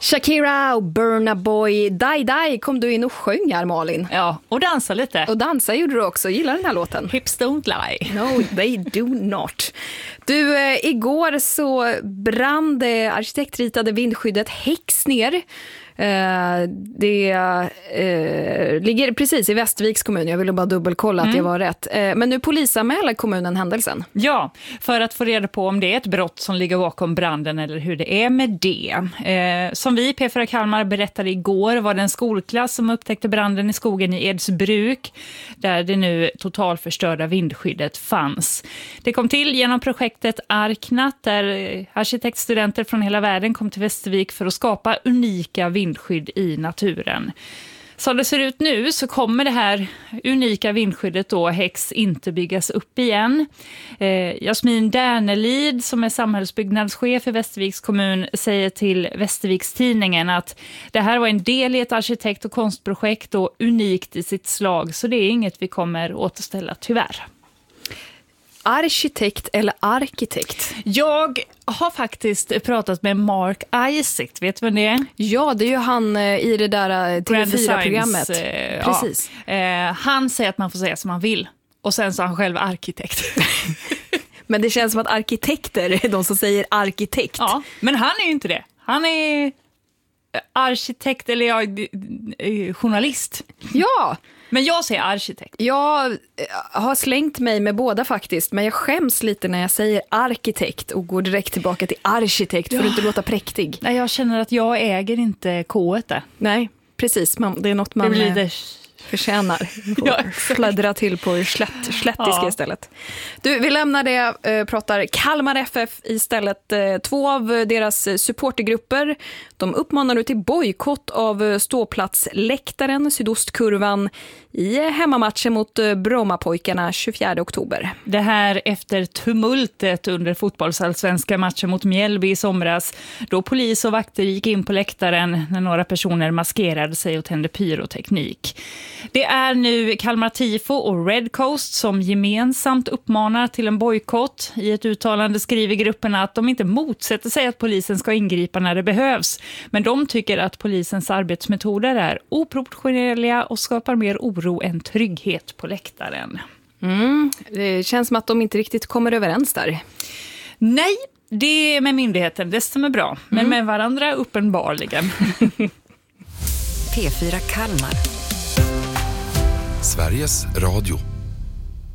Shakira och Burna Boy, Die Die kom du in och sjöng här, Malin. Ja, och dansa lite. Och dansa gjorde du också. Gillar den här låten? Hips don't lie. No, they do not. Du, igår så brann det arkitektritade vindskyddet Hex ner. Det ligger precis i Västerviks kommun. Jag ville bara dubbelkolla att det var rätt. Men nu polisanmäler kommunen händelsen. Ja, för att få reda på om det är ett brott som ligger bakom branden eller hur det är med det. Som vi i P4 Kalmar berättade igår var det en skolklass som upptäckte branden i skogen i Edsbruk, där det nu totalförstörda vindskyddet fanns. Det kom till genom projektet Arknat, där arkitektstudenter från hela världen kom till Västervik för att skapa unika vindskydd i naturen. Som det ser ut nu så kommer det här unika vindskyddet då, Hex, inte byggas upp igen. Jasmin Därnelid, som är samhällsbyggnadschef i Västerviks kommun, säger till Västervikstidningen att det här var en del i ett arkitekt- och konstprojekt och unikt i sitt slag, så det är inget vi kommer återställa tyvärr. Arkitekt eller arkitekt? Jag har faktiskt pratat med Mark Isaac, vet du vem det är? Ja, det är ju han i det där TV4-programmet. Precis. Ja. Han säger att man får säga som man vill. Och sen så är han själv arkitekt. Men det känns som att arkitekter är de som säger arkitekt. Ja, men han är ju inte det. Han är arkitekt eller journalist. Ja! Men jag säger arkitekt. Jag har slängt mig med båda faktiskt, men jag skäms lite när jag säger arkitekt och går direkt tillbaka till arkitekt för att inte låta präktig. Nej, jag känner att jag äger inte K-et där. Nej, precis. Det är något man förtjänar. Ja, fladdra till på slättiska istället. Du, vi lämnar det, pratar Kalmar FF istället. 2 av deras supportergrupper, de uppmanar nu till bojkott av ståplatsläktaren, Sydostkurvan, i hemmamatchen mot Brommapojkarna 24 oktober. Det här efter tumultet under fotbollsallsvenska matchen mot Mjällby i somras, då polis och vakter gick in på läktaren när några personer maskerade sig och tände pyroteknik. Det är nu Kalmar Tifo och Red Coast som gemensamt uppmanar till en bojkott. I ett uttalande skriver grupperna att de inte motsätter sig att polisen ska ingripa när det behövs. Men de tycker att polisens arbetsmetoder är oproportionerliga och skapar mer oro än trygghet på läktaren. Det känns som att de inte riktigt kommer överens där. Nej, det är med myndigheten, det stämmer bra. Men med varandra uppenbarligen. P4 Kalmar. Sveriges Radio.